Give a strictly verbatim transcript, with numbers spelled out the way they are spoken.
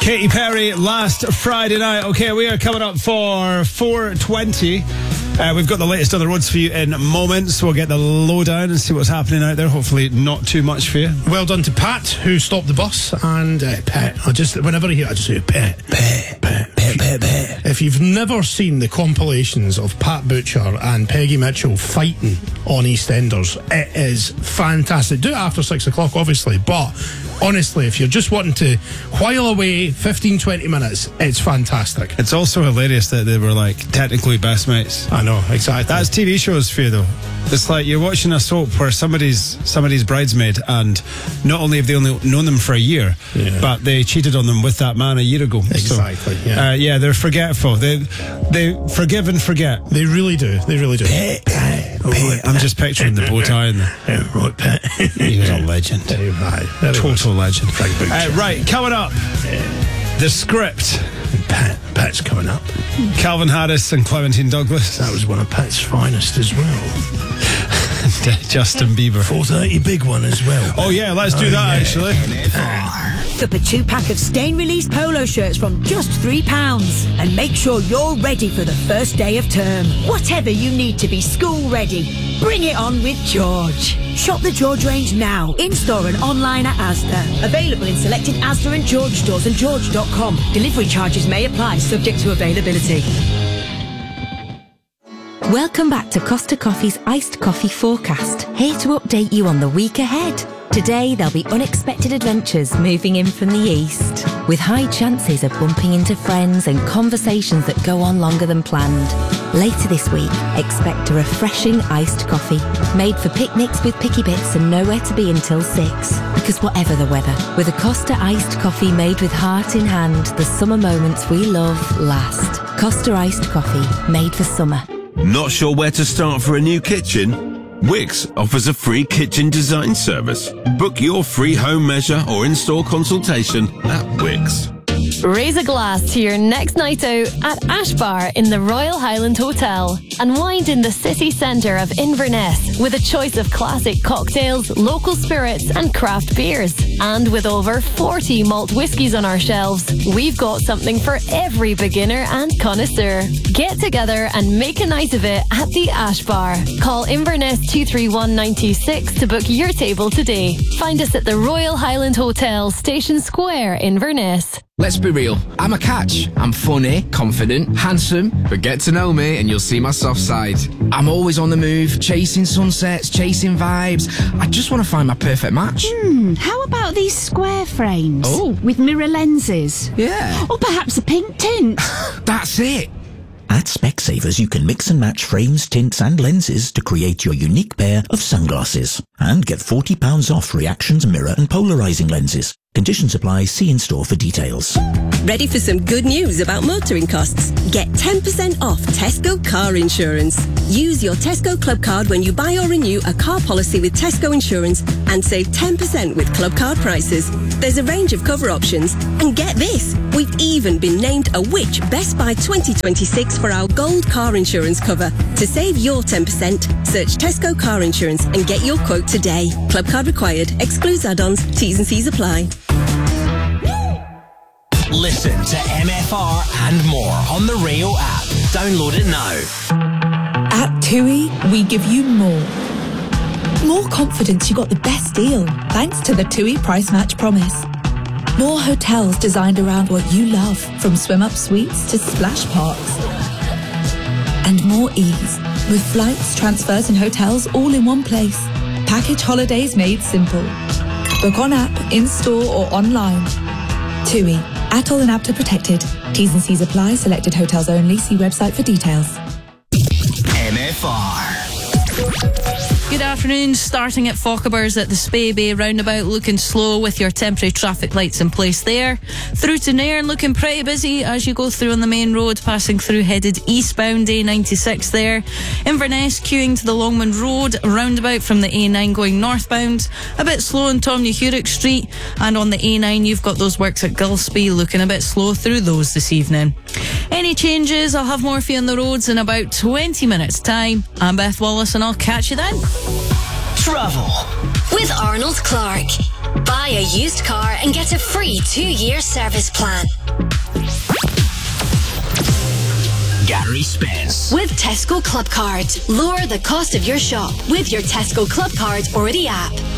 Katy Perry last Friday night. Okay, we are coming up for four twenty. Uh, we've got the latest on the roads for you in moments. We'll get the lowdown and see what's happening out there. Hopefully not too much for you. Well done to Pat, who stopped the bus. And uh, Pat, I just, whenever I hear it, I just say Pat, Pat, Pat, Pat, Pat, Pat. If you've never seen the compilations of Pat Butcher and Peggy Mitchell fighting on EastEnders, it is fantastic. Do it after six o'clock, obviously, but honestly, if you're just wanting to while away fifteen, twenty minutes, it's fantastic. It's also hilarious that they were like technically best mates. I know, exactly. That's T V shows for you though. It's like you're watching a soap where somebody's somebody's bridesmaid, and not only have they only known them for a year, yeah. but they cheated on them with that man a year ago. Exactly. So, yeah. Uh, yeah, they're forgetful. They they forgive and forget. They really do. They really do. Pet, pet, pet. I'm just picturing the bow tie and the yeah, right, Pet. He was a legend. Yeah, right. Total legend. Uh, right, coming up, yeah. the script. Pat, Pat's coming up. Calvin Harris and Clementine Douglas. That was one of Pat's finest as well. Justin Bieber. four thirty big one as well. Oh yeah, let's do oh, that yeah. actually. Pick up a two-pack of stain-released polo shirts from just three pounds and make sure you're ready for the first day of term. Whatever you need to be school-ready, bring it on with George. Shop the George range now, in-store and online at Asda. Available in selected Asda and George stores and george dot com. Delivery charges may apply, subject to availability. Welcome back to Costa Coffee's Iced Coffee Forecast, here to update you on the week ahead. Today there'll be unexpected adventures moving in from the east, with high chances of bumping into friends and conversations that go on longer than planned. Later this week, expect a refreshing iced coffee, made for picnics with picky bits and nowhere to be until six. Because whatever the weather, with a Costa iced coffee made with heart in hand, the summer moments we love last. Costa iced coffee, made for summer. Not sure where to start for a new kitchen? Wix offers a free kitchen design service. Book your free home measure or in-store consultation at Wix. Raise a glass to your next night out at Ash Bar in the Royal Highland Hotel. Unwind in the city centre of Inverness with a choice of classic cocktails, local spirits and craft beers. And with over forty malt whiskies on our shelves, we've got something for every beginner and connoisseur. Get together and make a night of it at the Ash Bar. Call Inverness two three one nine two six to book your table today. Find us at the Royal Highland Hotel, Station Square, Inverness. Let's be real, I'm a catch. I'm funny, confident, handsome, but get to know me and you'll see my soft side. I'm always on the move, chasing sunsets, chasing vibes. I just want to find my perfect match. Hmm, how about these square frames? Oh. With mirror lenses? Yeah. Or perhaps a pink tint? That's it. At Specsavers, you can mix and match frames, tints and lenses to create your unique pair of sunglasses. And get forty pounds off Reactions mirror and polarising lenses. Conditions apply. See in store for details. Ready for some good news about motoring costs? Get ten percent off Tesco car insurance. Use your Tesco Club card when you buy or renew a car policy with Tesco Insurance and save ten percent with Club card prices. There's a range of cover options. And get this, we've even been named a Which Best Buy twenty twenty-six for our gold car insurance cover. To save your ten percent, search Tesco car insurance and get your quote today. Club card required. Excludes add-ons. T's and C's apply. Listen to M F R and more on the Rio app. Download it now. At TUI, we give you more. More confidence you got the best deal, thanks to the TUI Price Match Promise. More hotels designed around what you love, from swim-up suites to splash parks. And more ease, with flights, transfers and hotels all in one place. Package holidays made simple. Book on app, in-store or online. TUI. Atoll and APTA protected. T's and C's apply. Selected hotels only. See website for details. M F R. Good afternoon. Starting at Fochabers at the Spey Bay roundabout, looking slow with your temporary traffic lights in place there. Through to Nairn, looking pretty busy as you go through on the main road, passing through headed eastbound A ninety-six there. Inverness queuing to the Longman Road roundabout from the A nine going northbound. A bit slow on Tom Newhurick Street, and on the A nine you've got those works at Gillespie, looking a bit slow through those this evening. Any changes, I'll have more for you on the roads in about twenty minutes time. I'm Beth Wallace and I'll catch you then. Travel with Arnold Clark. Buy a used car and get a free two-year service plan. Gary Spence. With Tesco Club Card. Lower the cost of your shop with your Tesco Club Card or the app.